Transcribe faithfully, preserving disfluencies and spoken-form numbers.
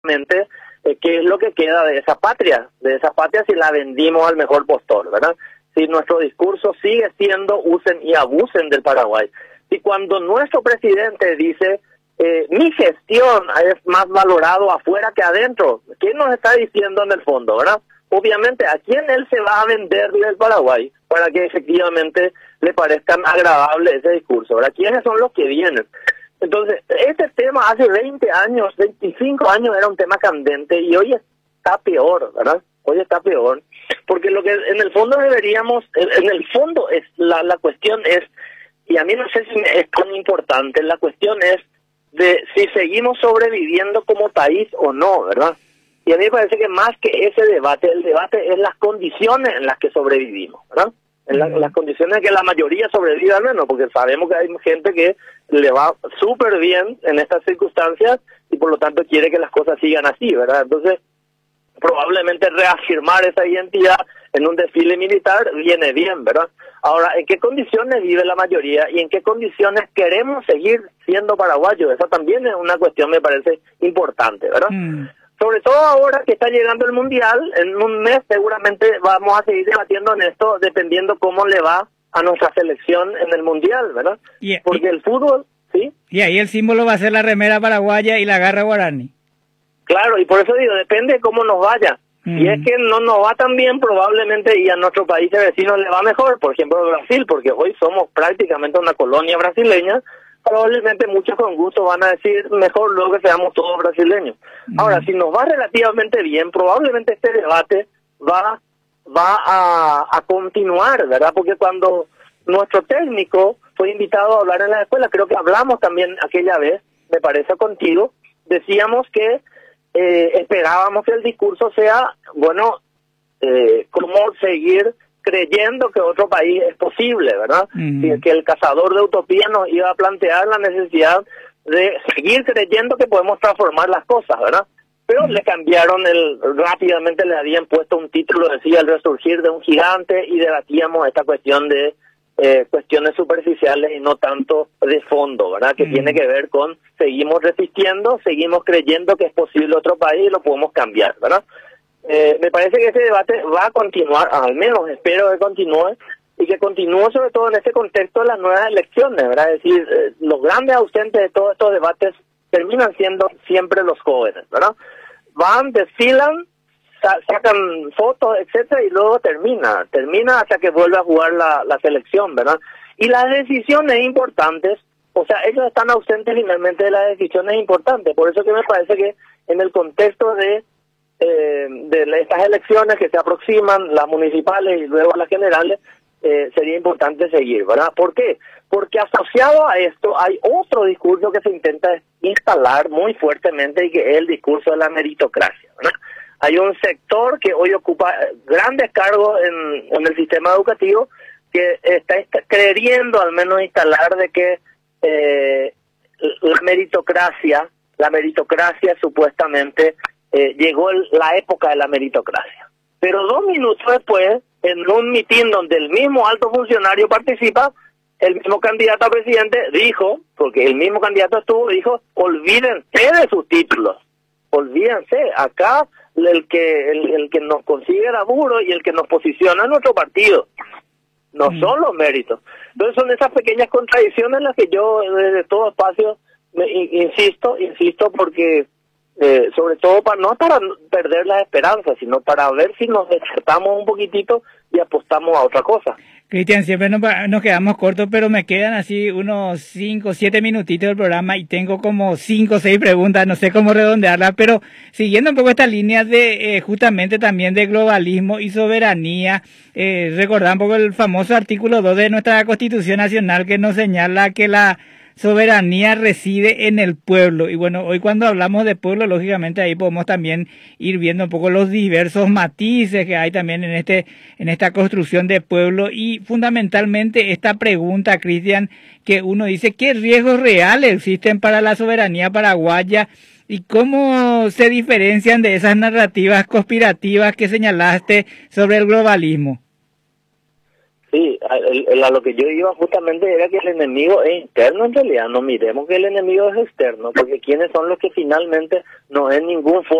eh, qué es lo que queda de esa patria, de esa patria si la vendimos al mejor postor, ¿verdad? Si nuestro discurso sigue siendo usen y abusen del Paraguay. Y cuando nuestro presidente dice, eh, mi gestión es más valorado afuera que adentro, ¿qué nos está diciendo en el fondo, verdad? Obviamente, ¿a quién él se va a venderle el Paraguay para que efectivamente le parezcan agradable ese discurso, verdad? ¿Quiénes son los que vienen? Entonces, este tema hace veinte años, veinticinco años era un tema candente y hoy está peor, ¿verdad? Hoy está peor, porque lo que en el fondo deberíamos, en el fondo es la, la cuestión es, y a mí no sé si es tan importante, la cuestión es de si seguimos sobreviviendo como país o no, ¿verdad? Y a mí me parece que más que ese debate, el debate es las condiciones en las que sobrevivimos, ¿verdad? En, la, en las condiciones en que la mayoría sobrevive al menos, porque sabemos que hay gente que le va súper bien en estas circunstancias y por lo tanto quiere que las cosas sigan así, ¿verdad? Entonces, probablemente reafirmar esa identidad en un desfile militar viene bien, ¿verdad? Ahora, ¿en qué condiciones vive la mayoría y en qué condiciones queremos seguir siendo paraguayos? Esa también es una cuestión, me parece, importante, ¿verdad? Mm. Sobre todo ahora que está llegando el Mundial, en un mes seguramente vamos a seguir debatiendo en esto, dependiendo cómo le va a nuestra selección en el Mundial, ¿verdad? Y, Porque y, el fútbol, ¿sí? Y ahí el símbolo va a ser la remera paraguaya y la garra guaraní. Claro, y por eso digo, depende de cómo nos vaya. Mm. Si es que no nos va tan bien, probablemente y a nuestro país de vecinos le va mejor, por ejemplo Brasil, porque hoy somos prácticamente una colonia brasileña, probablemente muchos con gusto van a decir mejor luego que seamos todos brasileños. Mm. Ahora, si nos va relativamente bien, probablemente este debate va va a, a continuar, ¿verdad? Porque cuando nuestro técnico fue invitado a hablar en la escuela, creo que hablamos también aquella vez, me parece contigo, decíamos que eh, esperábamos que el discurso sea, bueno, eh, cómo seguir creyendo que otro país es posible, ¿verdad? Uh-huh. Que el cazador de utopía nos iba a plantear la necesidad de seguir creyendo que podemos transformar las cosas, ¿verdad? Pero uh-huh. le cambiaron, el rápidamente le habían puesto un título, decía el resurgir de un gigante, y debatíamos esta cuestión de eh, cuestiones superficiales y no tanto de fondo, ¿verdad? Que uh-huh. tiene que ver con seguimos resistiendo, seguimos creyendo que es posible otro país y lo podemos cambiar, ¿verdad? Eh, me parece que ese debate va a continuar, al menos espero que continúe, y que continúe sobre todo en este contexto de las nuevas elecciones, ¿verdad? Es decir, eh, los grandes ausentes de todos estos debates terminan siendo siempre los jóvenes, ¿verdad? Van, desfilan, sa- sacan fotos, etcétera, y luego termina, termina hasta que vuelve a jugar la, la selección, ¿verdad? Y las decisiones importantes, o sea, ellos están ausentes finalmente de las decisiones importantes, por eso que me parece que en el contexto de Eh, de estas elecciones que se aproximan, las municipales y luego las generales, eh, sería importante seguir, ¿verdad? ¿Por qué? Porque asociado a esto hay otro discurso que se intenta instalar muy fuertemente y que es el discurso de la meritocracia, ¿verdad? Hay un sector que hoy ocupa grandes cargos en, en el sistema educativo que está, está queriendo al menos instalar de que eh, la meritocracia, la meritocracia supuestamente Eh, llegó el, la época de la meritocracia. Pero dos minutos después, en un mitin donde el mismo alto funcionario participa, el mismo candidato a presidente dijo, porque el mismo candidato estuvo, dijo, olvídense de sus títulos, olvídense, acá el que el, el que nos consigue el laburo y el que nos posiciona es nuestro partido, no mm. son los méritos. Entonces son esas pequeñas contradicciones en las que yo desde todo espacio me, insisto, insisto porque Eh, sobre todo para no para perder las esperanzas, sino para ver si nos despertamos un poquitito y apostamos a otra cosa. Cristian, siempre nos, nos quedamos cortos, pero me quedan así unos cinco, siete minutitos del programa y tengo como cinco o seis preguntas, no sé cómo redondearlas, pero siguiendo un poco esta línea de eh, justamente también de globalismo y soberanía, eh, recordar un poco el famoso artículo dos de nuestra Constitución Nacional que nos señala que la soberanía reside en el pueblo. Y bueno, hoy cuando hablamos de pueblo, lógicamente ahí podemos también ir viendo un poco los diversos matices que hay también en este en esta construcción de pueblo y fundamentalmente esta pregunta, Cristian, que uno dice, ¿qué riesgos reales existen para la soberanía paraguaya y cómo se diferencian de esas narrativas conspirativas que señalaste sobre el globalismo? Sí, a, el, a lo que yo iba justamente era que el enemigo es interno en realidad, no miremos que el enemigo es externo, porque quiénes son los que finalmente no en ningún